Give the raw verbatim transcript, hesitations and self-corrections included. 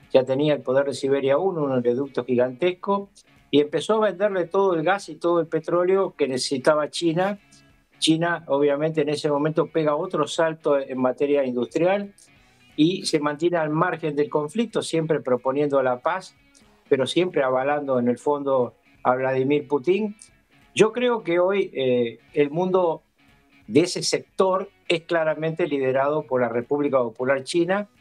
ya tenía el poder de Siberia uno, un oleoducto gigantesco, y empezó a venderle todo el gas y todo el petróleo que necesitaba China. China, obviamente, en ese momento pega otro salto en materia industrial y se mantiene al margen del conflicto, siempre proponiendo la paz, pero siempre avalando en el fondo a Vladimir Putin. Yo creo que hoy eh, el mundo de ese sector es claramente liderado por la República Popular China,